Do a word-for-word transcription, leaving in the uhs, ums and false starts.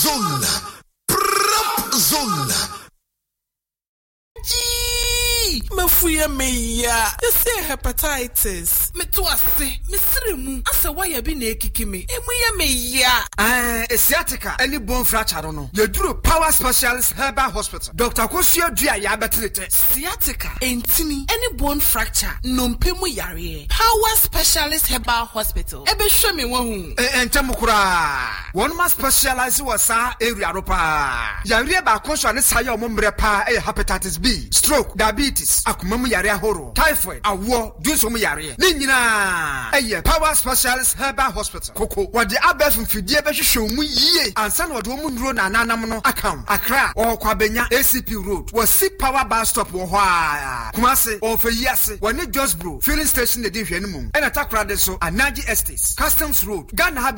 zone. Prep zone. Gee, mafuya meya. You say hepatitis. Me to ase. Me sirimu. Asa why bi na ekiki me. Emuya meya. Eh, sciatica. Any bone fracture no. You do Power Specialist Herbal Hospital. Doctor Kosio Dua ya betrete. Sciatica. Entini. Any bone fracture. Nompemu yare. Power Specialist Herbal Hospital. Ebe show me one. Eh, entemukura. One must specialize was sa area ropa. Yare ba konso ne sayo mombre pa e hepatitis B. Stroke, diabetes, akumamu yare ahoro, typhoid, awo, dunso mu yare. Ni nyina eye Power Specialist Herbal Hospital. Koko, wadi abef mfidie be hwehwe mu yie. Ansa na wadi omu nduro na nanam no akam. Accra, o kwabenya A C P Road. Wasi Power Bus Stop wo hwa. Kumase, o fe yase, wani Just Bro, filling station de di hwe no mu. Ena takra de so Anaji Estates, Customs Road, Ghana